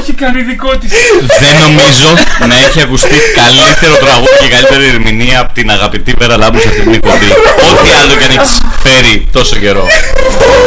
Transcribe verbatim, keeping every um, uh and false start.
έχει κάνει δικό της. Δεν νομίζω να έχει ακουστεί καλύτερο τραγούδι και καλύτερη ερμηνεία από την αγαπητή Βέρα Λάμπρου σε αυτή την εκπομπή. Ό,τι άλλο και αν έχει φέρει τόσο καιρό.